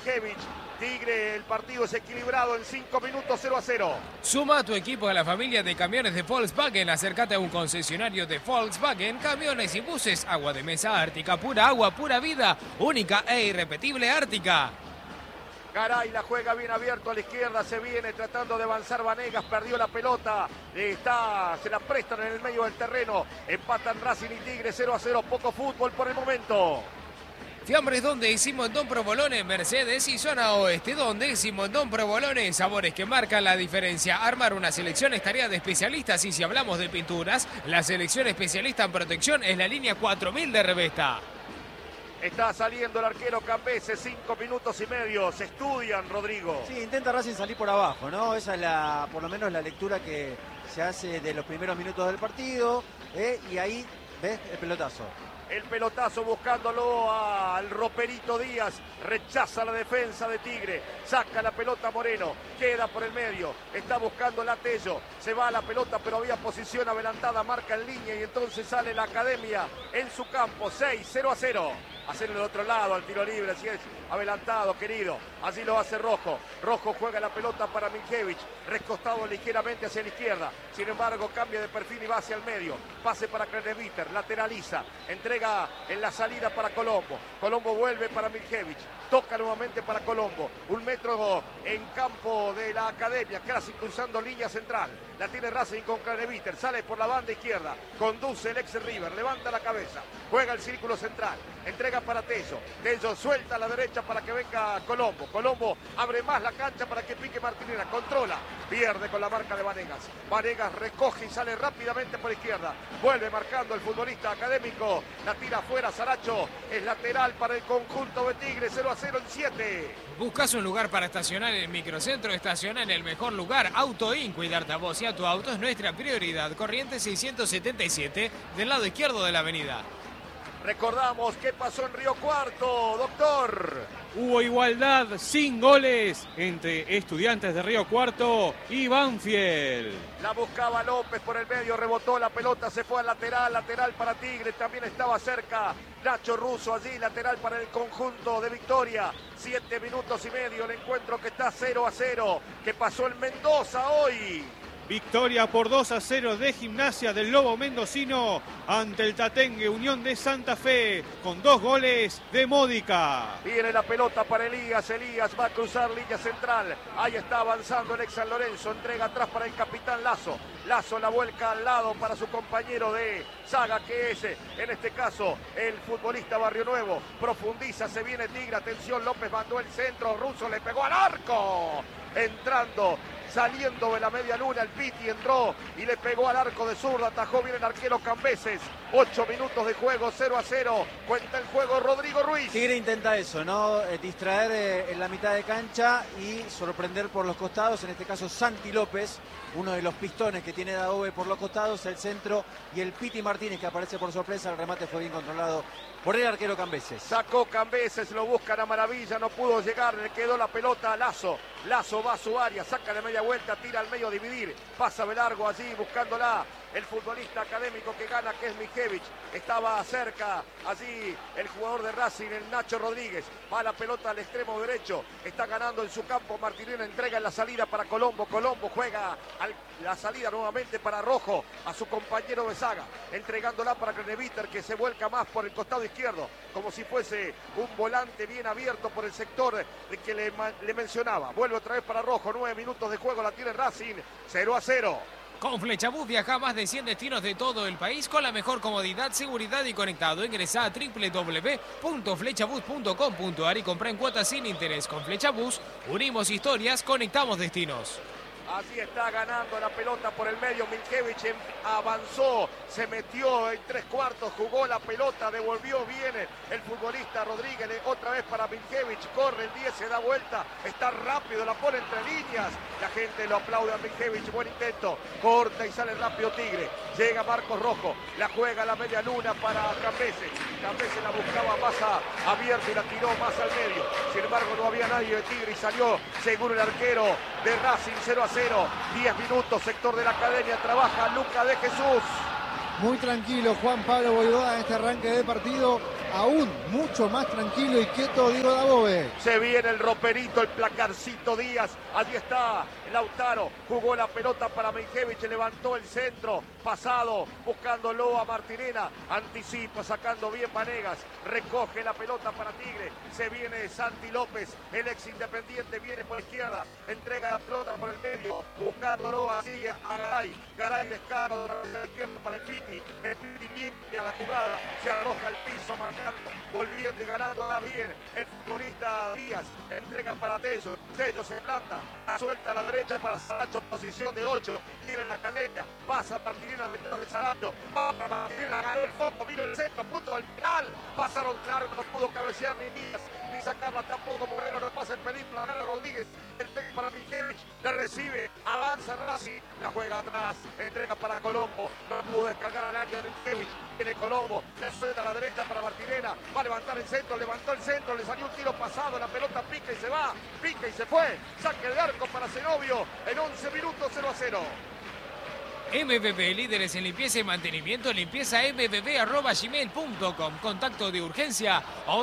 Miljevich. Tigre, el partido es equilibrado en 5 minutos, 0-0. Suma a tu equipo a la familia de camiones de Volkswagen. Acércate a un concesionario de Volkswagen, camiones y buses. Agua de mesa Ártica, pura agua, pura vida. Única e irrepetible Ártica. Garay la juega bien abierto a la izquierda, se viene tratando de avanzar Vanegas, perdió la pelota, se la prestan en el medio del terreno, empatan Racing y Tigre 0-0, poco fútbol por el momento. Fiambres, donde hicimos Don Provolone, Mercedes y zona oeste, donde hicimos Don Provolone, sabores que marcan la diferencia. Armar una selección es tarea de especialistas y si hablamos de pinturas, la selección especialista en protección es la línea 4000 de Revesta. Está saliendo el arquero Cambeses, 5 minutos y medio, se estudian, Rodrigo. Sí, intenta Racing salir por abajo, ¿no? Esa es por lo menos la lectura que se hace de los primeros minutos del partido, y ahí, ¿ves? El pelotazo. El pelotazo buscándolo al Roperito Díaz, rechaza la defensa de Tigre, saca la pelota Moreno, queda por el medio, está buscando la Tello, se va a la pelota pero había posición adelantada, marca en línea y entonces sale la Academia en su campo, 6-0-0. Hacerlo del otro lado, al tiro libre, así es, adelantado, querido. Así lo hace Rojo. Rojo juega la pelota para Miljevich, recostado ligeramente hacia la izquierda. Sin embargo, cambia de perfil y va hacia el medio. Pase para Kreneviter, lateraliza, entrega en la salida para Colombo. Colombo vuelve para Miljevich, toca nuevamente para Colombo. 1 metro en campo de la Academia, casi cruzando línea central. La tiene Racing con Kreneviter, sale por la banda izquierda, conduce el ex River, levanta la cabeza, juega el círculo central, entrega para Tello. Tello suelta a la derecha para que venga Colombo. Colombo abre más la cancha para que pique Martinera. Controla. Pierde con la marca de Vanegas. Vanegas recoge y sale rápidamente por izquierda. Vuelve marcando el futbolista académico. La tira afuera Saracho. Es lateral para el conjunto de Tigre. 0-0 en 7. ¿Buscas un lugar para estacionar en el microcentro? Estaciona en el mejor lugar. Autoin. Cuidarte a vos y a tu auto es nuestra prioridad. Corriente 677 del lado izquierdo de la avenida. Recordamos qué pasó en Río Cuarto, doctor. Hubo igualdad sin goles entre Estudiantes de Río Cuarto y Banfield. La buscaba López por el medio, rebotó la pelota, se fue al lateral, lateral para Tigre, también estaba cerca Nacho Russo allí, lateral para el conjunto de Victoria. 7 minutos y medio, el encuentro que está 0-0, que pasó en Mendoza hoy. Victoria por 2-0 de Gimnasia del Lobo Mendocino ante el Tatengue Unión de Santa Fe con 2 goles de Módica. Viene la pelota para Elías, Elías va a cruzar línea central, ahí está avanzando el ex San Lorenzo, entrega atrás para el capitán Lazo, Lazo la vuelca al lado para su compañero de saga que es en este caso el futbolista Barrio Nuevo, profundiza, se viene Tigre, atención, López mandó el centro, Russo le pegó al arco, entrando, saliendo de la media luna, el Piti entró y le pegó al arco de zurda, atajó bien el arquero Cambeses. 8 minutos de juego, 0-0, cuenta el juego Rodrigo Ruiz. Tigre intenta eso, ¿no? Distraer en la mitad de cancha y sorprender por los costados, en este caso Santi López, uno de los pistones que tiene Daove por los costados, el centro y el Piti Martínez que aparece por sorpresa, el remate fue bien controlado por el arquero Cambeses. Sacó Cambeses, lo buscan a maravilla, no pudo llegar, le quedó la pelota a Lazo. Lazo va a su área, saca de media vuelta, tira al medio a dividir, pasa de largo allí buscándola. El futbolista académico que gana, que es Miljevich, estaba cerca allí el jugador de Racing, el Nacho Rodríguez, va la pelota al extremo derecho, está ganando en su campo, Martinena entrega en la salida para Colombo, Colombo juega la salida nuevamente para Rojo, a su compañero de saga, entregándola para Kreneviter que se vuelca más por el costado izquierdo, como si fuese un volante bien abierto por el sector que le mencionaba. Vuelve otra vez para Rojo, 9 minutos de juego, la tiene Racing, 0-0. Con Flechabús viaja a más de 100 destinos de todo el país con la mejor comodidad, seguridad y conectado. Ingresa a www.flechabus.com.ar y compra en cuotas sin interés. Con Flechabús unimos historias, conectamos destinos. Así está ganando la pelota por el medio, Miljevich avanzó, se metió en 3/4, jugó la pelota, devolvió bien el futbolista Rodríguez, otra vez para Miljevich, corre el 10, se da vuelta, está rápido, la pone entre líneas, la gente lo aplaude a Miljevich, buen intento, corta y sale rápido Tigre, llega Marcos Rojo, la juega a la media luna para Cambeses, Cambeses la buscaba más abierta y la tiró más al medio, sin embargo no había nadie de Tigre y salió seguro el arquero de Racing, 0-0. 10 minutos, sector de la Academia, trabaja Luca de Jesús. Muy tranquilo Juan Pablo Boidoda en este arranque de partido. aún mucho más tranquilo y quieto Diego Dabove. Se viene el roperito, el placarcito Díaz. Allí está Lautaro. Jugó la pelota para Miljevich. Levantó el centro. Pasado. Buscándolo a Martirena. Anticipa. Sacando bien Vanegas. Recoge la pelota para Tigre. Se viene Santi López. El ex Independiente viene por izquierda. Entrega la pelota por el medio. Buscándolo así a Garay. Garay descarga de la izquierda para el Piti. El Piti limpia la jugada. Se arroja al piso marcando. Volviendo y ganando bien. El futbolista Díaz. Entrega para Tello. Tello se planta. Suelta a la derecha para Saracho. Posición de 8. Tira en la cadena. Pasa Martirena detrás de Saracho. Pasa Martirena. Ganó el fondo. Vino el centro. Punto del penal. Pasaron claro. No pudo cabecear ni Díaz. Ni sacarla tampoco. Moreno no pasa el peligro. La gana Rodríguez. El teco para Miljevich. La recibe. Avanza Racing. La juega atrás. Entrega para Colombo. No pudo descargar al área de Miljevich. Tiene Colombo. Le suelta a la derecha para Martirena. Va a levantar el centro. Levantó el centro. Le salió un tiro pasado. La pelota pica y se va. Pica y se fue. Saque de arco para Zenobio. En 11 minutos 0-0. MBB, líderes en limpieza y mantenimiento, limpieza mbb@gmail.com. Contacto de urgencia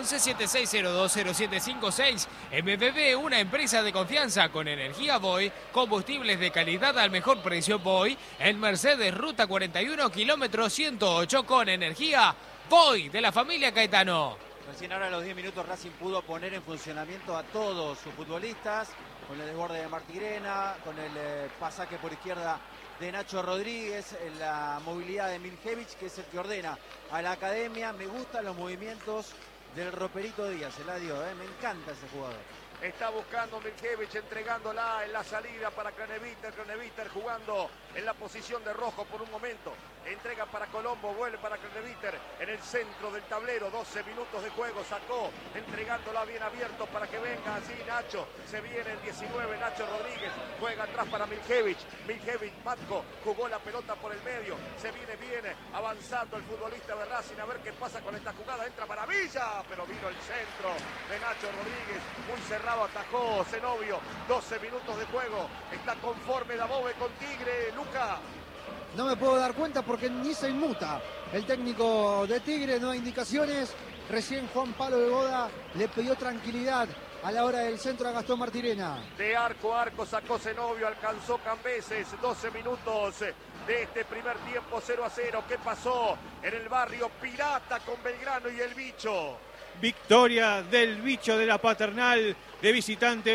1176020756. MBB, una empresa de confianza con energía Voy, combustibles de calidad al mejor precio Voy, en Mercedes, ruta 41, kilómetro 108, con energía Voy, de la familia Caetano. Recién ahora a los 10 minutos Racing pudo poner en funcionamiento a todos sus futbolistas, con el desborde de Martirena, con el pasaje por izquierda de Nacho Rodríguez, la movilidad de Miljevich, que es el que ordena a la academia. Me gustan los movimientos del roperito Díaz, se la dio, me encanta ese jugador. Está buscando Miljevich, entregándola en la salida para Craneviter. Craneviter jugando en la posición de rojo por un momento. Entrega para Colombo, vuelve para Craneviter en el centro del tablero. 12 minutos de juego, sacó, entregándola bien abierto para que venga así Nacho. Se viene el 19, Nacho Rodríguez. Juega atrás para Miljevich. Miljevich, Matko, jugó la pelota por el medio. Se viene bien, avanzando el futbolista de Racing. A ver qué pasa con esta jugada. Entra Maravilla, pero vino el centro de Nacho Rodríguez. Muy cerrado. Atajó Zenobio. 12 minutos de juego. Está conforme Dabove con Tigre. Luca. No me puedo dar cuenta porque ni se inmuta el técnico de Tigre, no hay indicaciones. Recién Juan Pablo de Boda le pidió tranquilidad a la hora del centro a Gastón Martirena. De arco a arco sacó Zenobio, alcanzó Cambeses. 12 minutos de este primer tiempo, 0-0. ¿Qué pasó en el barrio Pirata con Belgrano y el Bicho? Victoria del Bicho de la Paternal de visitante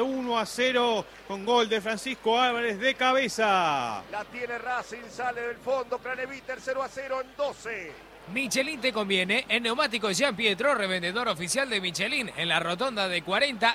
1-0 con gol de Francisco Álvarez de cabeza. La tiene Racing, sale del fondo. Craneviter 0-0 en 12. Michelin te conviene. En Neumáticos Jean Pietro, revendedor oficial de Michelin, en la rotonda de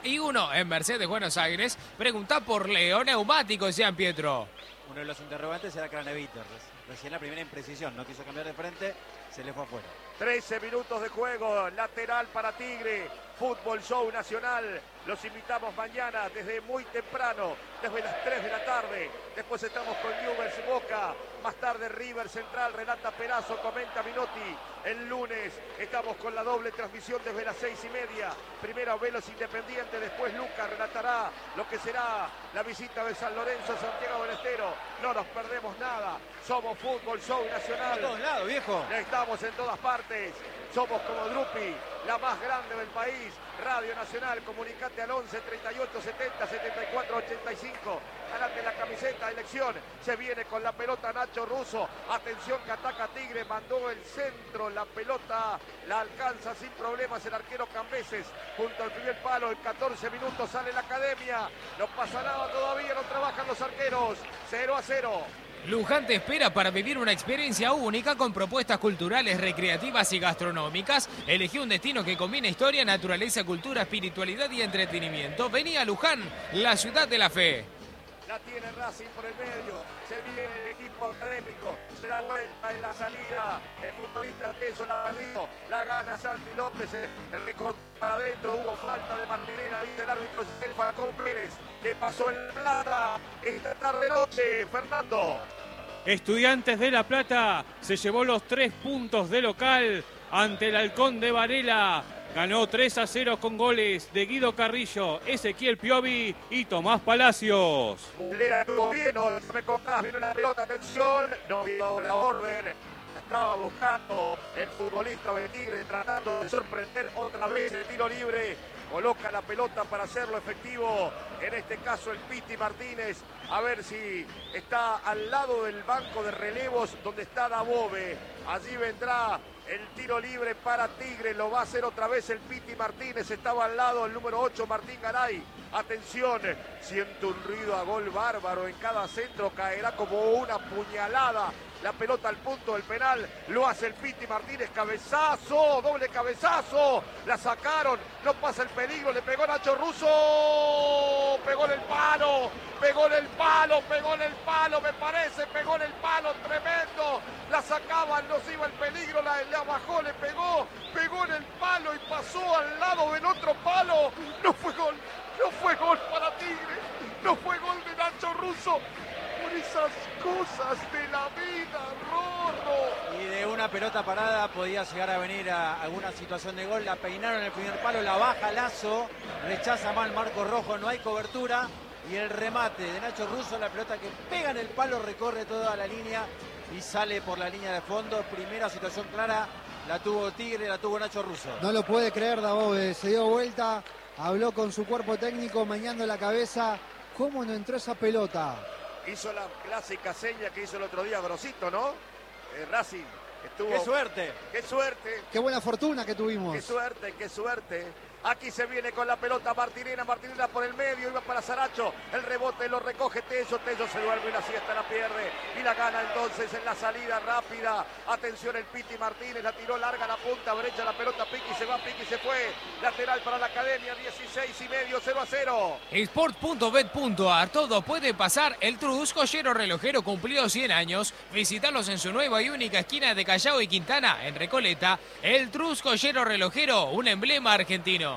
41 en Mercedes, Buenos Aires. Pregunta por Leo. Neumáticos Jean Pietro. Uno de los interrogantes era Craneviter. Recién la primera imprecisión, no quiso cambiar de frente, se le fue afuera. 13 minutos de juego, lateral para Tigre, Fútbol Show Nacional. Los invitamos mañana desde muy temprano, desde las 3 de la tarde. Después estamos con Newell's Boca, más tarde River Central, relata Perazo, comenta Minotti. El lunes estamos con la doble transmisión desde las 6:30. Primero Velos Independiente, después Lucas relatará lo que será la visita de San Lorenzo a Santiago del Estero. No nos perdemos nada, somos Fútbol Show Nacional. A todos lados, viejo. Estamos en todas partes. Somos como Drupi, la más grande del país. Radio Nacional, comunicate al 11 38 70 74 85. Ganate la camiseta, elección. Se viene con la pelota Nacho Russo. Atención que ataca Tigre, mandó el centro. La pelota la alcanza sin problemas el arquero Cambeses. Junto al primer palo, en 14 minutos sale la academia. No pasa nada todavía, no trabajan los arqueros. 0-0. Luján te espera para vivir una experiencia única con propuestas culturales, recreativas y gastronómicas. Elegí un destino que combina historia, naturaleza, cultura, espiritualidad y entretenimiento. Vení a Luján, la ciudad de la fe. La tiene Racing por el medio. Se viene el equipo académico. Se da vuelta en la salida. El futbolista Teso la perdió. La gana Santi López. El recorte para adentro. Hubo falta de Martirena. Dice el árbitro Falcón Pérez. Que pasó en La Plata esta tarde-noche. Fernando. Estudiantes de La Plata se llevó los 3 puntos de local ante el Halcón de Varela. Ganó 3-0 con goles de Guido Carrillo, Ezequiel Piovi y Tomás Palacios. Lera estuvo bien, no me contás, vino la pelota, atención, no vino la orden Estaba buscando el futbolista de Tigre, tratando de sorprender otra vez el tiro libre. Coloca la pelota para hacerlo efectivo. En este caso el Piti Martínez. A ver si está al lado del banco de relevos donde está Dabove. Allí vendrá el tiro libre para Tigre. Lo va a hacer otra vez el Piti Martínez. Estaba al lado el número 8, Martín Garay. Atención, siente un ruido a gol bárbaro en cada centro. Caerá como una puñalada. La pelota al punto del penal, lo hace el Piti Martínez, cabezazo, doble cabezazo, la sacaron, no pasa el peligro, le pegó Nacho Russo, pegó en el palo, pegó en el palo, pegó en el palo, me parece, pegó en el palo, tremendo, la sacaban, no se iba el peligro, la bajó, le pegó en el palo y pasó al lado del otro palo, no fue gol para Tigre, no fue gol de Nacho Russo. Por esas cosas de la vida, Rorro. Y de una pelota parada podía llegar a venir a alguna situación de gol. La peinaron en el primer palo, la baja Lazo, rechaza mal Marcos Rojo, no hay cobertura. Y el remate de Nacho Russo, la pelota que pega en el palo, recorre toda la línea y sale por la línea de fondo. Primera situación clara, la tuvo Tigre, la tuvo Nacho Russo. No lo puede creer Dabove, se dio vuelta, habló con su cuerpo técnico, meneando la cabeza. ¿Cómo no entró esa pelota? Hizo la clásica seña que hizo el otro día Grosito, ¿no? Racing estuvo... ¡Qué suerte! ¡Qué suerte! ¡Qué buena fortuna que tuvimos! ¡Qué suerte, qué suerte! Aquí se viene con la pelota Martinena por el medio, iba para Saracho, el rebote lo recoge Tello se duerme y la siesta la pierde y la gana entonces en la salida rápida. Atención el Piti Martínez, la tiró larga la punta, brecha la pelota, Piqui se va, Piqui se fue, lateral para la Academia, 16,5, 0-0. Sport.bet.ar, todo puede pasar. El Trus, joyero relojero, cumplió 100 años. Visitarlos en su nueva y única esquina de Callao y Quintana, en Recoleta. El Trus, joyero relojero, un emblema argentino.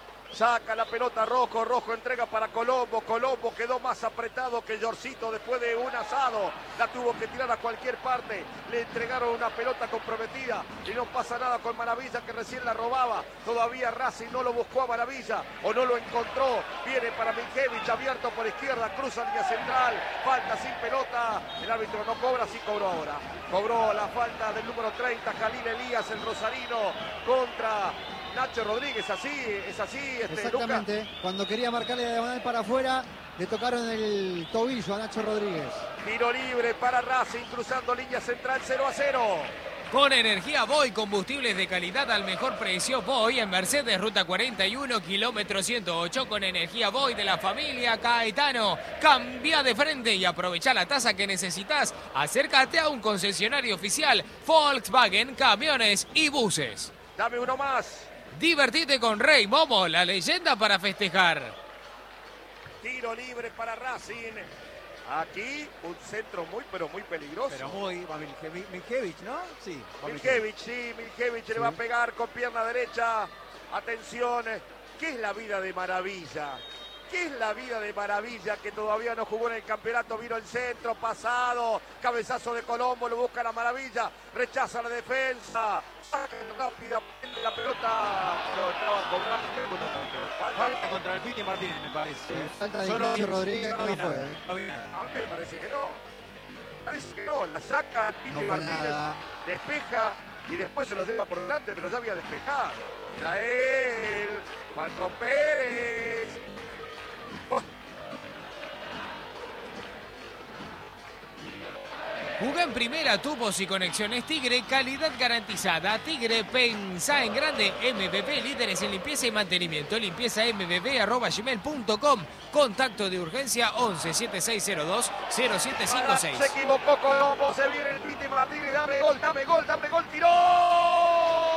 Saca la pelota Rojo entrega para Colombo quedó más apretado que Yorcito después de un asado, la tuvo que tirar a cualquier parte, le entregaron una pelota comprometida y no pasa nada con Maravilla que recién la robaba, todavía Racing no lo buscó a Maravilla o no lo encontró, viene para Miljevich abierto por izquierda, cruza línea central, falta sin pelota, el árbitro no cobra, sí cobró ahora, cobró la falta del número 30, Jalil Elías, el rosarino, contra Nacho Rodríguez, es así. Exactamente, Luca. Cuando quería marcarle la diagonal para afuera, le tocaron el tobillo a Nacho Rodríguez. Tiro libre para Racing, cruzando línea central, 0-0. Con energía Boy, combustibles de calidad al mejor precio. Boy en Mercedes, ruta 41, kilómetro 108. Con energía Boy de la familia Caetano. Cambia de frente y aprovecha la tasa que necesitas. Acércate a un concesionario oficial Volkswagen, camiones y buses. Dame uno más. Divertite con Rey Momo, la leyenda para festejar. Tiro libre para Racing. Aquí un centro muy, pero muy peligroso. Pero muy, Miljevich, ¿no? Sí. Miljevich le va a pegar con pierna derecha. Atención, ¿qué es la vida de Maravilla? ¿Qué es la vida de Maravilla que todavía no jugó en el campeonato? Vino el centro, pasado, cabezazo de Colombo, lo busca la Maravilla, rechaza la defensa, saca rápida la pelota, pero estaba cobrando. Falta contra el Piti Martínez, me parece. Falta de Solo Nacho Rodríguez no fue. A mí me parece que no. Parece que no, la saca el Piti No fue Martínez, nada. despeja y después se lo lleva por delante, pero ya había despejado. Era él, Marco Pérez. Jugá en primera, tubos y conexiones Tigre, calidad garantizada. Tigre, pensá en grande. MBB, líderes en limpieza y mantenimiento. limpieza.mbb@gmail.com. Contacto de urgencia 11 7602 0756. Se equivocó Colombo, se viene el Piti Martínez, dame gol, tiró.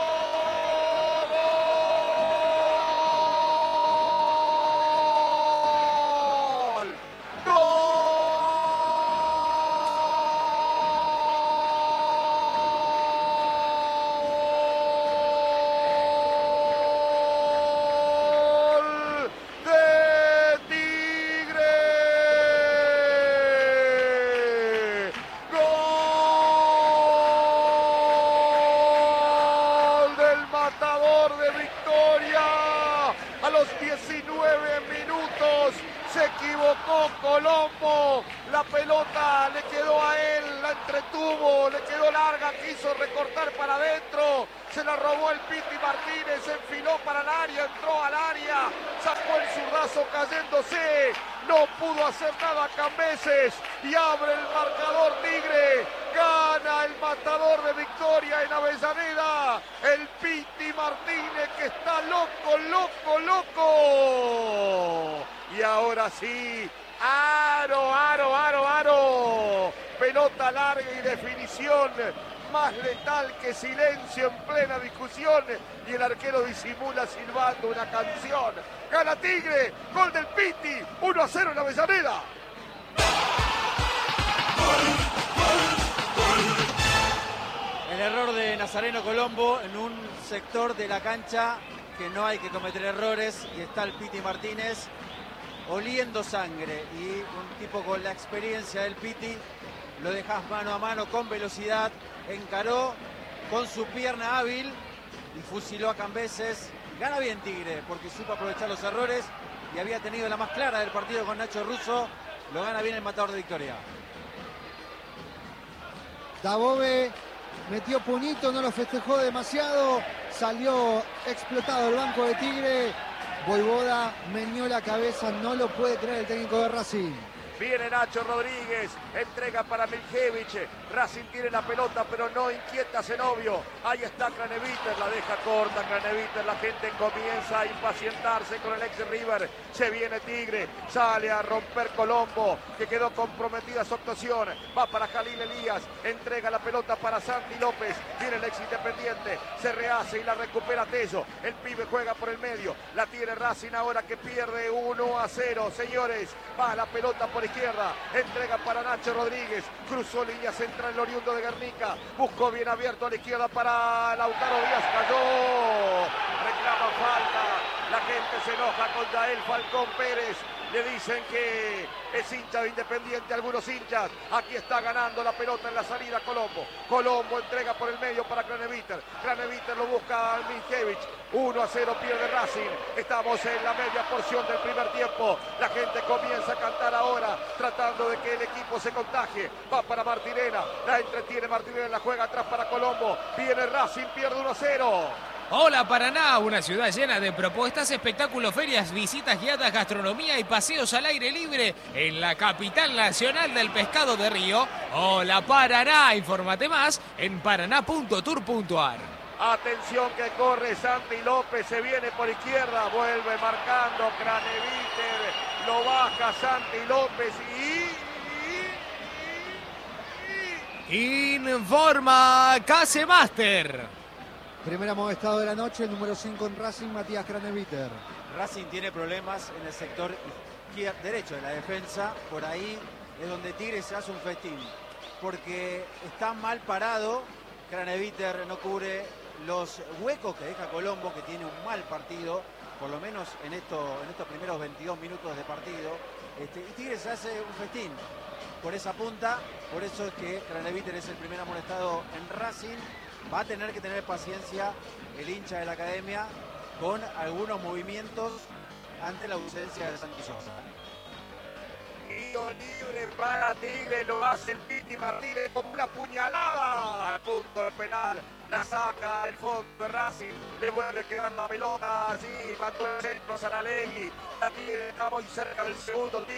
19 minutos. Se equivocó Colombo. La pelota le quedó a él, la entretuvo, le quedó larga, quiso recortar para adentro. Se la robó el Piti Martínez, se enfiló para el área, entró al área, sacó el zurdazo cayéndose. No pudo hacer nada Cambeses y abre el marcador Tigre. Gana el matador de Victoria en Avellaneda. El Piti Martínez que está loco, loco, loco. Y ahora sí, aro. Pelota larga y definición. Más letal que silencio en plena discusión. Y el arquero disimula silbando una canción. Gana Tigre, gol del Piti, 1-0 en Avellaneda. El error de Nazareno Colombo en un sector de la cancha que no hay que cometer errores, y está el Piti Martínez oliendo sangre, y un tipo con la experiencia del Piti lo dejas mano a mano con velocidad, encaró con su pierna hábil y fusiló a Cambeses. Gana bien Tigre porque supo aprovechar los errores y había tenido la más clara del partido con Nacho Russo. Lo gana bien el matador de Victoria. Dabove metió puñito, no lo festejó demasiado, salió explotado el banco de Tigre. Voivoda meneó la cabeza, no lo puede creer el técnico de Racing. Viene Nacho Rodríguez, entrega para Miljevich. Racing tiene la pelota, pero no inquieta a Zenobio. Ahí está Craneviter, la deja corta Craneviter. La gente comienza a impacientarse con el ex River. Se viene Tigre, sale a romper Colombo, que quedó comprometida su actuación. Va para Jalil Elías, entrega la pelota para Santi López. Viene el ex Independiente, se rehace y la recupera Tello. El pibe juega por el medio, la tiene Racing ahora que pierde 1-0. Señores, va la pelota por izquierda, entrega para Nacho Rodríguez, cruzó línea central el oriundo de Guernica, buscó bien abierto a la izquierda para Lautaro Díaz, cayó, reclama falta, la gente se enoja con Yael Falcón Pérez, le dicen que es hincha de Independiente, algunos hinchas. Aquí está ganando la pelota en la salida Colombo. Colombo entrega por el medio para Craneviter. Craneviter lo busca al Miljevich. 1-0 pierde Racing. Estamos en la media porción del primer tiempo. La gente comienza a cantar ahora, tratando de que el equipo se contagie. Va para Martirena. La entretiene Martirena, la juega atrás para Colombo. Viene Racing, pierde 1-0. Hola Paraná, una ciudad llena de propuestas, espectáculos, ferias, visitas guiadas, gastronomía y paseos al aire libre en la capital nacional del pescado de Río. Hola Paraná, infórmate más en paraná.tour.ar. Atención que corre Santi López, se viene por izquierda, vuelve marcando Craneviter, lo baja Santi López Informa Casemaster. Primer amonestado de la noche, el número 5 en Racing, Matías Craneviter. Racing tiene problemas en el sector derecho de la defensa. Por ahí es donde Tigre se hace un festín, porque está mal parado. Craneviter no cubre los huecos que deja Colombo, que tiene un mal partido, por lo menos en estos primeros 22 minutos de partido. Y Tigre se hace un festín por esa punta. Por eso es que Craneviter es el primer amonestado en Racing. Va a tener que tener paciencia el hincha de la academia con algunos movimientos ante la ausencia de Santi Sosa. Tiro libre para Tigre, lo hace el Piti Martínez con una puñalada al punto del penal. La saca del fondo de Racing, le vuelve a quedar la pelota así, mandó el centro Saralegui. La Tigre está muy cerca del segundo.